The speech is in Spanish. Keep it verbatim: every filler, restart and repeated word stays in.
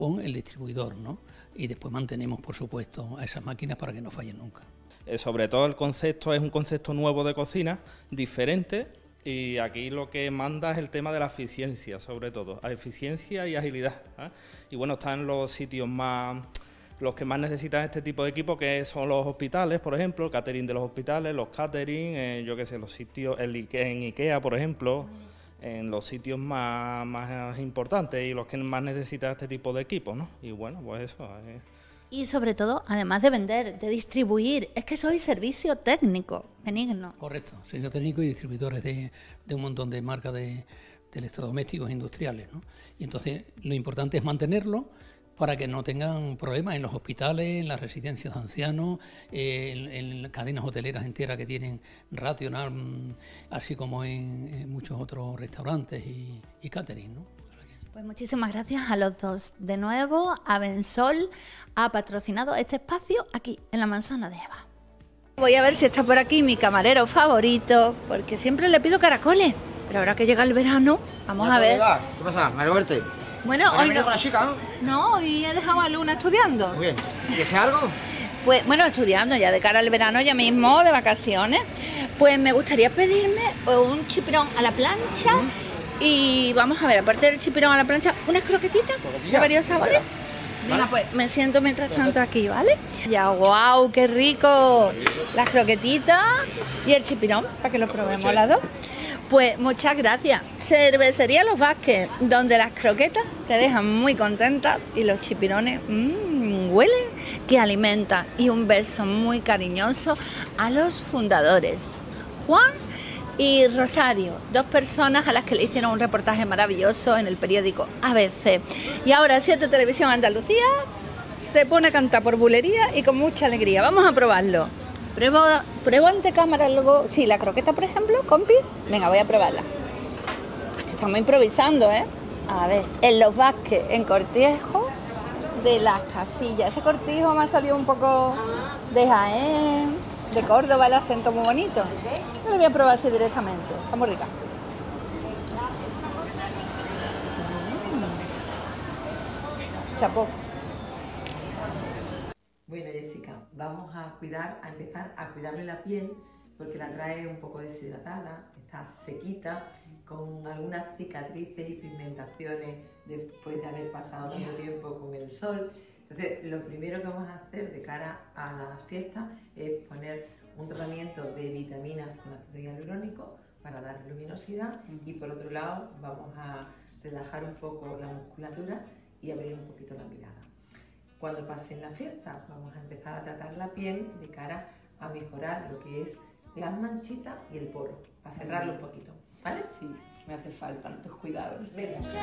con el distribuidor, ¿no? Y después mantenemos, por supuesto, a esas máquinas para que no fallen nunca. Eh, sobre todo el concepto es un concepto nuevo de cocina, diferente, y aquí lo que manda es el tema de la eficiencia, sobre todo, a eficiencia y agilidad, ¿eh? Y bueno, están los sitios más, los que más necesitan este tipo de equipo, que son los hospitales, por ejemplo, el catering de los hospitales, los catering, eh, yo qué sé, los sitios, el Ikea, en Ikea, por ejemplo, en los sitios más, más importantes y los que más necesitan este tipo de equipos, ¿no? Y bueno, pues eso. Eh. Y sobre todo, además de vender, de distribuir, es que soy servicio técnico, Benigno. Correcto, servicio técnico y distribuidores de, de un montón de marcas de, de electrodomésticos industriales, ¿no? Y entonces lo importante es mantenerlo para que no tengan problemas en los hospitales, en las residencias de ancianos, eh, en, en cadenas hoteleras enteras que tienen Rational, así como en, en muchos otros restaurantes y, y catering, ¿no? Pues muchísimas gracias a los dos. De nuevo, Avensol ha patrocinado este espacio aquí, en la Manzana de Eva. Voy a ver si está por aquí mi camarero favorito, porque siempre le pido caracoles, pero ahora que llega el verano, vamos a ver. ¿Qué pasa? ¿Me lo verte? Bueno, hoy no. Con la chica, ¿no? No, hoy he dejado a Luna estudiando. Muy bien. ¿Y que sea algo? Pues bueno, estudiando ya de cara al verano, ya mismo, de vacaciones. Pues me gustaría pedirme un chipirón a la plancha. Uh-huh. Y vamos a ver, aparte del chipirón a la plancha, unas croquetitas de varios sabores. Venga, pues me siento mientras tanto aquí, ¿vale? Ya, wow, qué rico. Las croquetitas y el chipirón, para que lo probemos las dos. Pues muchas gracias. Cervecería Los Vázquez, donde las croquetas te dejan muy contenta y los chipirones mmm, huelen que alimentan. Y un beso muy cariñoso a los fundadores, Juan y Rosario, dos personas a las que le hicieron un reportaje maravilloso en el periódico A B C. Y ahora siete Televisión Andalucía se pone a cantar por bulería y con mucha alegría. Vamos a probarlo. Pruebo, pruebo ante cámara luego, sí, la croqueta, por ejemplo, compi. Venga, voy a probarla. Estamos improvisando, ¿eh? A ver, en Los Vázquez, en Cortijo de las Casillas. Ese cortijo me ha salido un poco de Jaén, de Córdoba, el acento muy bonito. Yo lo voy a probar así directamente. Está muy rica. Mm. Chapó. Bueno, Jessica, vamos a cuidar, a empezar a cuidarle la piel porque la trae un poco deshidratada, está sequita, con algunas cicatrices y pigmentaciones después de haber pasado tanto tiempo con el sol. Entonces, lo primero que vamos a hacer de cara a las fiestas es poner un tratamiento de vitaminas con ácido hialurónico para dar luminosidad y por otro lado vamos a relajar un poco la musculatura y abrir un poquito la mirada. Cuando pasen la fiesta vamos a empezar a tratar la piel de cara a mejorar lo que es las manchitas y el poro, a cerrarlo un poquito, ¿vale? Sí, me hace falta tantos cuidados. Venga.